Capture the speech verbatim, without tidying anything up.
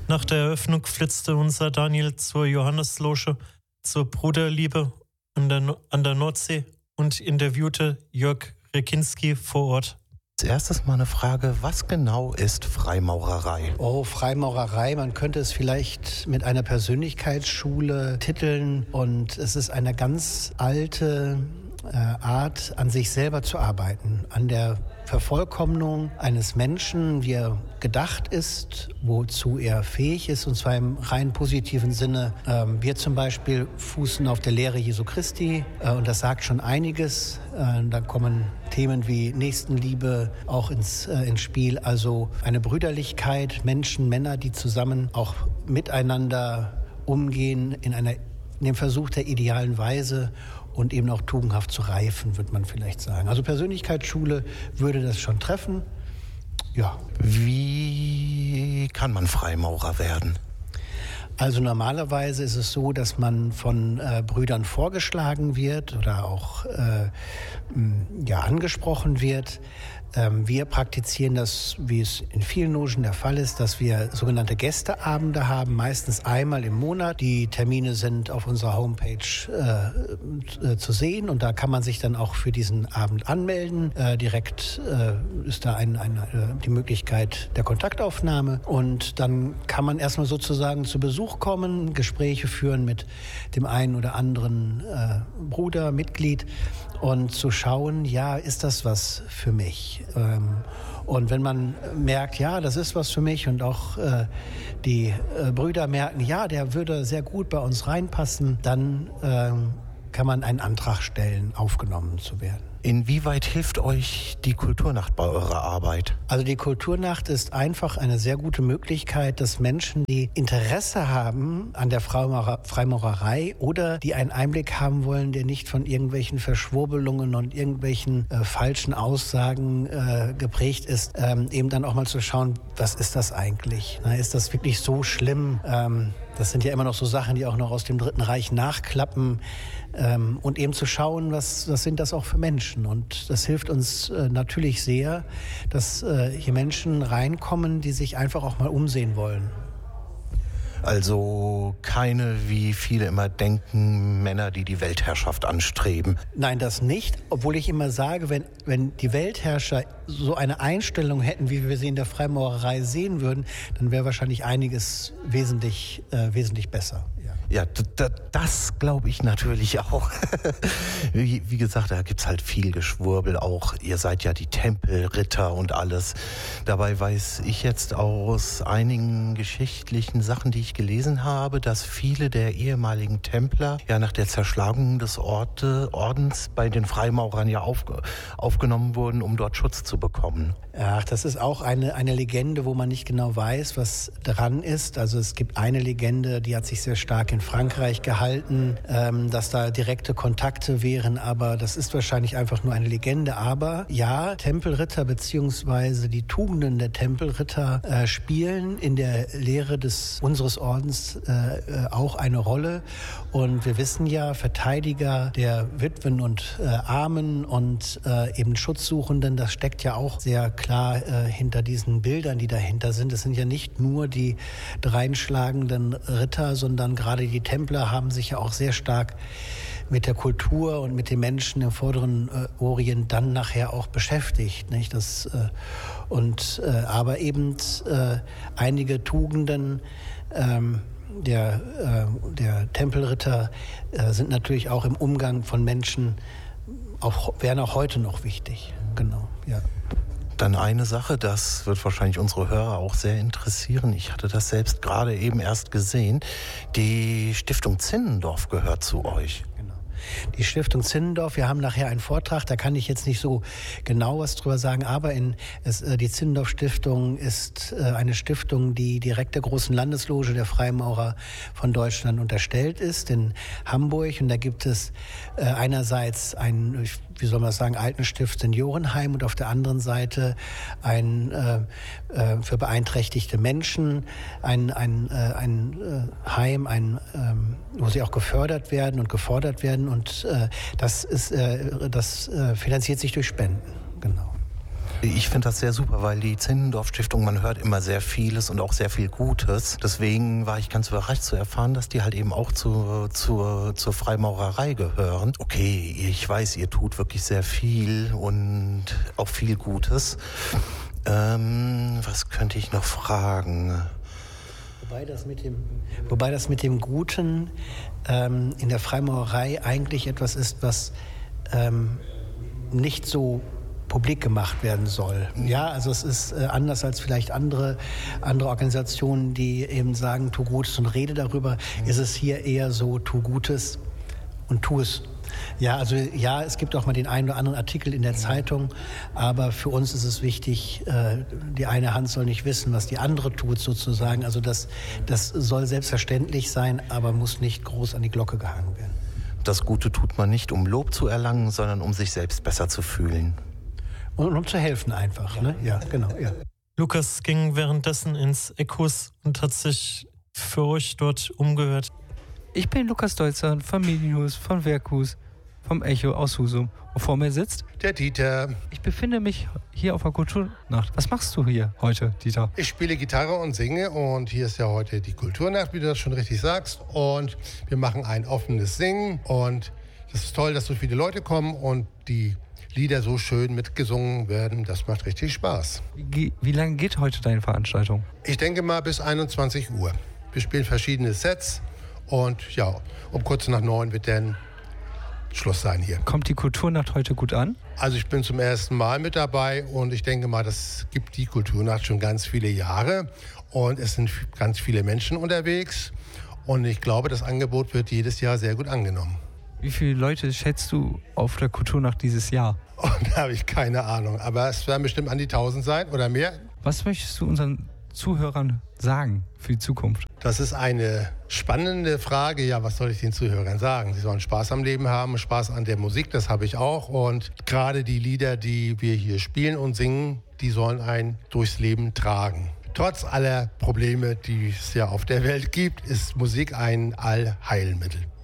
Nach der Eröffnung flitzte unser Daniel zur Johannesloge, zur Bruderliebe an der, an der Nordsee und interviewte Jörg Rekinski vor Ort. Als erstes mal eine Frage, was genau ist Freimaurerei? Oh, Freimaurerei, man könnte es vielleicht mit einer Persönlichkeitsschule titeln. Und es ist eine ganz alte äh, Art, an sich selber zu arbeiten, an der Vervollkommnung eines Menschen, wie er gedacht ist, wozu er fähig ist, und zwar im rein positiven Sinne. Ähm, wir zum Beispiel fußen auf der Lehre Jesu Christi, äh, und das sagt schon einiges. Äh, da kommen Themen wie Nächstenliebe auch ins, äh, ins Spiel, also eine Brüderlichkeit, Menschen, Männer, die zusammen auch miteinander umgehen in einer, in dem Versuch der idealen Weise und eben auch tugendhaft zu reifen, würde man vielleicht sagen. Also Persönlichkeitsschule würde das schon treffen. Ja. Wie kann man Freimaurer werden? Also normalerweise ist es so, dass man von äh, Brüdern vorgeschlagen wird oder auch äh, ja, angesprochen wird. Ähm, wir praktizieren das, wie es in vielen Logen der Fall ist, dass wir sogenannte Gästeabende haben, meistens einmal im Monat. Die Termine sind auf unserer Homepage äh, äh, zu sehen, und da kann man sich dann auch für diesen Abend anmelden. Äh, direkt äh, ist da ein, ein, äh, die Möglichkeit der Kontaktaufnahme, und dann kann man erstmal sozusagen zu Besuch kommen, Gespräche führen mit dem einen oder anderen äh, Bruder, Mitglied, und zu schauen, ja, ist das was für mich? Ähm, und wenn man merkt, ja, das ist was für mich, und auch äh, die äh, Brüder merken, ja, der würde sehr gut bei uns reinpassen, dann äh, kann man einen Antrag stellen, aufgenommen zu werden. Inwieweit hilft euch die Kulturnacht bei eurer Arbeit? Also die Kulturnacht ist einfach eine sehr gute Möglichkeit, dass Menschen, die Interesse haben an der Freimaurerei oder die einen Einblick haben wollen, der nicht von irgendwelchen Verschwurbelungen und irgendwelchen äh, falschen Aussagen äh, geprägt ist, ähm, eben dann auch mal zu schauen, was ist das eigentlich? Na, ist das wirklich so schlimm? Ähm, das sind ja immer noch so Sachen, die auch noch aus dem Dritten Reich nachklappen. Ähm, und eben zu schauen, was, was sind das auch für Menschen. Und das hilft uns äh, natürlich sehr, dass äh, hier Menschen reinkommen, die sich einfach auch mal umsehen wollen. Also keine, wie viele immer denken, Männer, die die Weltherrschaft anstreben. Nein, das nicht. Obwohl ich immer sage, wenn, wenn die Weltherrscher so eine Einstellung hätten, wie wir sie in der Freimaurerei sehen würden, dann wäre wahrscheinlich einiges wesentlich, äh, wesentlich besser. Ja. Ja, d- d- das glaube ich natürlich auch. wie, wie gesagt, da gibt's halt viel Geschwurbel auch. Ihr seid ja die Tempelritter und alles. Dabei weiß ich jetzt aus einigen geschichtlichen Sachen, die ich gelesen habe, dass viele der ehemaligen Templer ja nach der Zerschlagung des Orte, Ordens bei den Freimaurern ja auf, aufgenommen wurden, um dort Schutz zu bekommen. Ach, das ist auch eine, eine Legende, wo man nicht genau weiß, was dran ist. Also es gibt eine Legende, die hat sich sehr stark in Frankreich gehalten, ähm, dass da direkte Kontakte wären, aber das ist wahrscheinlich einfach nur eine Legende. Aber ja, Tempelritter beziehungsweise die Tugenden der Tempelritter äh, spielen in der Lehre des unseres Ordens äh, auch eine Rolle. Und wir wissen ja, Verteidiger der Witwen und äh, Armen und äh, eben Schutzsuchenden, das steckt ja auch sehr klar äh, hinter diesen Bildern, die dahinter sind. Es sind ja nicht nur die dreinschlagenden Ritter, sondern gerade die Templer haben sich ja auch sehr stark mit der Kultur und mit den Menschen im vorderen äh, Orient dann nachher auch beschäftigt, nicht? Das, äh, und, äh, aber eben äh, einige Tugenden ähm, der, äh, der Tempelritter äh, sind natürlich auch im Umgang von Menschen, auch, wären auch heute noch wichtig. Genau, ja. Dann eine Sache, das wird wahrscheinlich unsere Hörer auch sehr interessieren. Ich hatte das selbst gerade eben erst gesehen. Die Stiftung Zinnendorf gehört zu euch. Genau. Die Stiftung Zinnendorf, wir haben nachher einen Vortrag, da kann ich jetzt nicht so genau was drüber sagen, aber in, es, die Zinnendorf Stiftung ist äh, eine Stiftung, die direkt der großen Landesloge der Freimaurer von Deutschland unterstellt ist, in Hamburg. Und da gibt es äh, einerseits einen, wie soll man das sagen, Altenstift Seniorenheim und auf der anderen Seite ein äh, äh, für beeinträchtigte Menschen, ein, ein, äh, ein äh, Heim, ein, äh, wo sie auch gefördert werden und gefordert werden. Und äh, das ist, äh, das äh, finanziert sich durch Spenden, genau. Ich finde das sehr super, weil die Zinndorf-Stiftung, man hört immer sehr vieles und auch sehr viel Gutes. Deswegen war ich ganz überrascht zu erfahren, dass die halt eben auch zu, zur, zur Freimaurerei gehören. Okay, ich weiß, ihr tut wirklich sehr viel und auch viel Gutes. Ähm, was könnte ich noch fragen? Wobei das mit dem, wobei das mit dem Guten ähm, in der Freimaurerei eigentlich etwas ist, was ähm, nicht so publik gemacht werden soll. Ja, also es ist äh, anders als vielleicht andere, andere Organisationen, die eben sagen, tu Gutes und rede darüber, mhm. ist es hier eher so, tu Gutes und tu es. Ja, also ja, es gibt auch mal den einen oder anderen Artikel in der ja. Zeitung, aber für uns ist es wichtig, äh, die eine Hand soll nicht wissen, was die andere tut sozusagen. Also das, das soll selbstverständlich sein, aber muss nicht groß an die Glocke gehangen werden. Das Gute tut man nicht, um Lob zu erlangen, sondern um sich selbst besser zu fühlen. Und um zu helfen einfach, ja. ne? Ja, genau, ja. Lukas ging währenddessen ins Eckhus und hat sich für euch dort umgehört. Ich bin Lukas Deutzer, Familienhus von Werkhus, vom Echo aus Husum. Und vor mir sitzt der Dieter. Ich befinde mich hier auf der Kulturnacht. Was machst du hier heute, Dieter? Ich spiele Gitarre und singe und hier ist ja heute die Kulturnacht, wie du das schon richtig sagst. Und wir machen ein offenes Singen und das ist toll, dass so viele Leute kommen und die Lieder so schön mitgesungen werden. Das macht richtig Spaß. Wie, wie lange geht heute deine Veranstaltung? Ich denke mal bis einundzwanzig Uhr. Wir spielen verschiedene Sets und ja, um kurz nach neun wird dann Schluss sein hier. Kommt die Kulturnacht heute gut an? Also ich bin zum ersten Mal mit dabei und ich denke mal, das gibt die Kulturnacht schon ganz viele Jahre und es sind ganz viele Menschen unterwegs und ich glaube, das Angebot wird jedes Jahr sehr gut angenommen. Wie viele Leute schätzt du auf der Kulturnacht dieses Jahr? Oh, da habe ich keine Ahnung, aber es werden bestimmt an die tausend sein oder mehr. Was möchtest du unseren Zuhörern sagen für die Zukunft? Das ist eine spannende Frage. Ja, was soll ich den Zuhörern sagen? Sie sollen Spaß am Leben haben, Spaß an der Musik, das habe ich auch. Und gerade die Lieder, die wir hier spielen und singen, die sollen einen durchs Leben tragen. Trotz aller Probleme, die es ja auf der Welt gibt, ist Musik ein Allheilmittel.